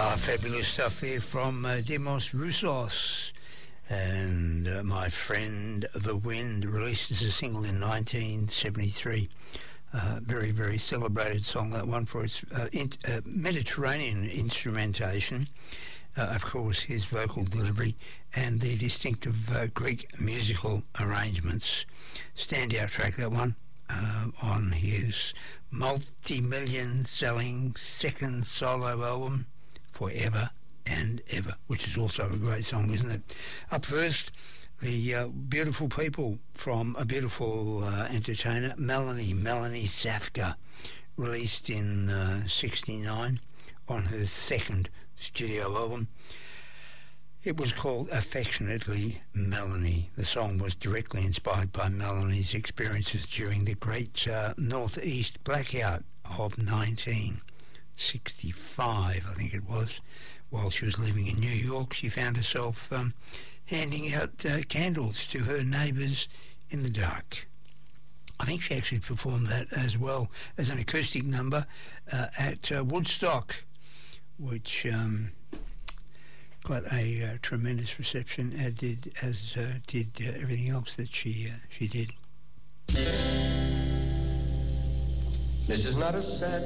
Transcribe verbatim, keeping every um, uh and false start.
Ah, fabulous stuff there from uh, Demos Roussos and uh, My Friend the Wind, released as a single in nineteen seventy-three. Uh, very, very celebrated song, that one, for its uh, in, uh, Mediterranean instrumentation, uh, of course, his vocal delivery, and the distinctive uh, Greek musical arrangements. Standout track, that one, uh, on his multi-million selling second solo album, Forever and Ever, which is also a great song, isn't it? Up first, the uh, beautiful people from a beautiful uh, entertainer, Melanie, Melanie Safka, released in uh, sixty-nine on her second studio album. It was called Affectionately Melanie. The song was directly inspired by Melanie's experiences during the great uh, Northeast blackout of nineteen sixty-five, I think it was. While she was living in New York, she found herself um, handing out uh, candles to her neighbours in the dark. I think she actually performed that as well as an acoustic number uh, at uh, Woodstock, which um, got a uh, tremendous reception, as did, as, uh, did uh, everything else that she uh, she did. This is not a sad